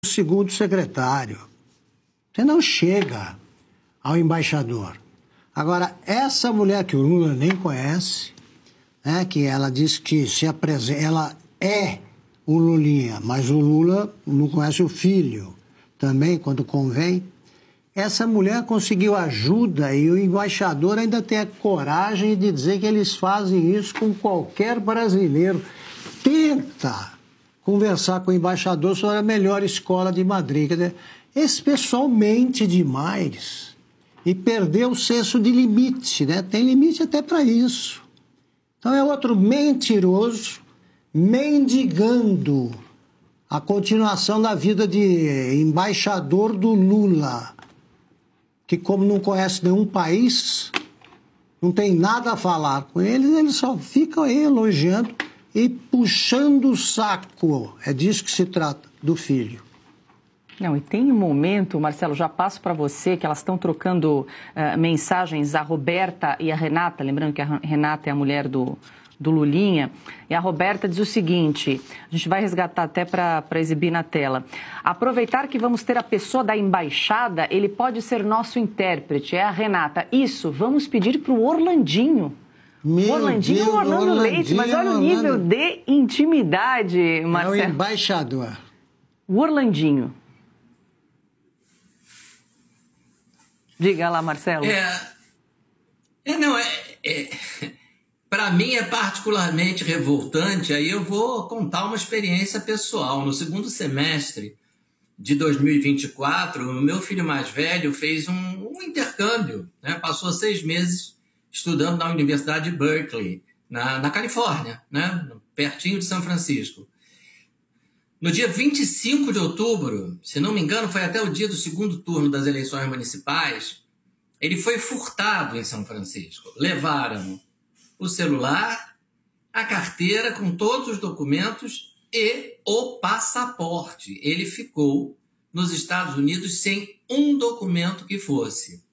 segundo secretário. Você não chega ao embaixador. Agora, essa mulher que o Lula nem conhece, né, que ela diz que se apresenta, ela é o Lulinha, mas o Lula não conhece o filho também, quando convém. Essa mulher conseguiu ajuda e o embaixador ainda tem a coragem de dizer que eles fazem isso com qualquer brasileiro. Tenta conversar com o embaixador sobre a melhor escola de Madrid. Quer dizer, esse pessoal mente demais e perdeu o senso de limite, né? Tem limite até para isso. Então é outro mentiroso mendigando a continuação da vida de embaixador do Lula, que como não conhece nenhum país, não tem nada a falar com eles só ficam aí elogiando e puxando o saco. É disso que se trata, do filho. Não, e tem um momento, Marcelo, já passo para você, que elas estão trocando mensagens, a Roberta e a Renata, lembrando que a Renata é a mulher do Lulinha, e a Roberta diz o seguinte, a gente vai resgatar até para exibir na tela. Aproveitar que vamos ter a pessoa da embaixada, ele pode ser nosso intérprete, é a Renata. Isso, vamos pedir para o Orlandinho. Orlandinho ou Orlando Leite, mas olha o nível de intimidade, Marcelo. É o embaixador. O Orlandinho. Diga lá, Marcelo. Para mim é particularmente revoltante, aí eu vou contar uma experiência pessoal. No segundo semestre de 2024, o meu filho mais velho fez um intercâmbio, né? Passou 6 meses estudando na Universidade de Berkeley, na Califórnia, né? Pertinho de São Francisco. No dia 25 de outubro, se não me engano, foi até o dia do segundo turno das eleições municipais, ele foi furtado em São Francisco. Levaram o celular, a carteira com todos os documentos e o passaporte. Ele ficou nos Estados Unidos sem um documento que fosse.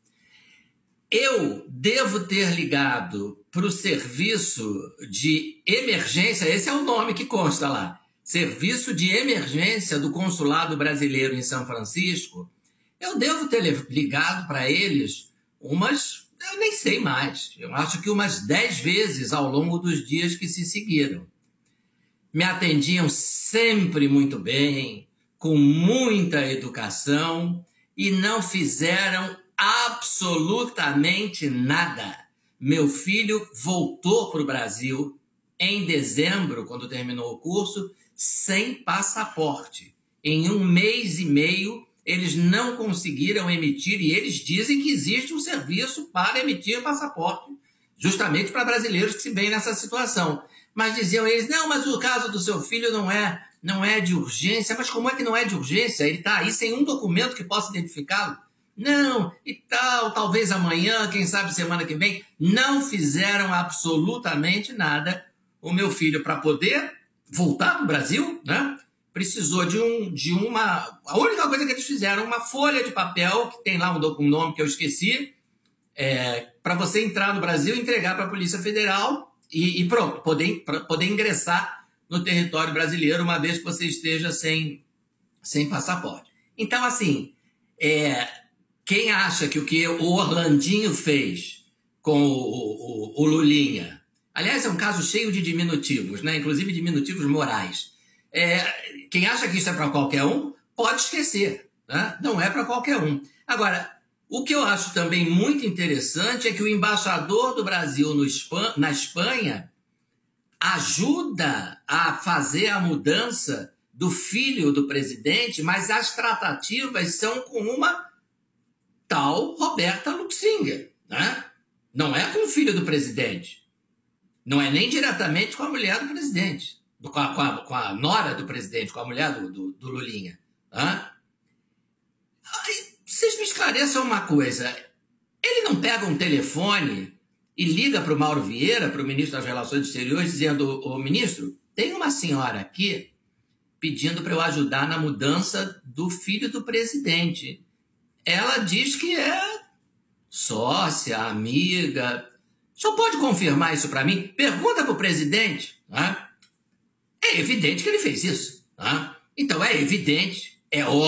Eu devo ter ligado para o serviço de emergência, esse é o nome que consta lá, Serviço de Emergência do Consulado Brasileiro em São Francisco. Eu devo ter ligado para eles eu nem sei mais, eu acho que umas 10 vezes ao longo dos dias que se seguiram. Me atendiam sempre muito bem, com muita educação e não fizeram absolutamente nada. Meu filho voltou para o Brasil em dezembro, quando terminou o curso, sem passaporte. Em 1 mês e meio, eles não conseguiram emitir, e eles dizem que existe um serviço para emitir passaporte, justamente para brasileiros que se veem nessa situação. Mas diziam eles, não, mas o caso do seu filho não é de urgência. Mas como é que não é de urgência? Ele está aí sem um documento que possa identificá-lo? Não, e tal, talvez amanhã, quem sabe semana que vem. Não fizeram absolutamente nada. O meu filho, para poder voltar para o Brasil, né, precisou de uma... A única coisa que eles fizeram, uma folha de papel, que tem lá um nome que eu esqueci, para você entrar no Brasil, entregar para a Polícia Federal e pronto, poder ingressar no território brasileiro uma vez que você esteja sem passaporte. Então, assim, quem acha que o que o Orlandinho fez com o Lulinha, aliás, é um caso cheio de diminutivos, né? Inclusive diminutivos morais. Quem acha que isso é para qualquer um, pode esquecer, né? Não é para qualquer um. Agora, o que eu acho também muito interessante é que o embaixador do Brasil na Espanha ajuda a fazer a mudança do filho do presidente, mas as tratativas são com uma tal Roberta Luxinger, né? Não é com o filho do presidente. Não é nem diretamente com a mulher do presidente. Com a nora do presidente, com a mulher do Lulinha. Tá? Vocês me esclareçam uma coisa. Ele não pega um telefone e liga para o Mauro Vieira, para o ministro das Relações Exteriores, dizendo, ô ministro, tem uma senhora aqui pedindo para eu ajudar na mudança do filho do presidente. Ela diz que é sócia, amiga. O senhor pode confirmar isso para mim? Pergunta para o presidente. Tá? É evidente que ele fez isso. Tá? Então é evidente É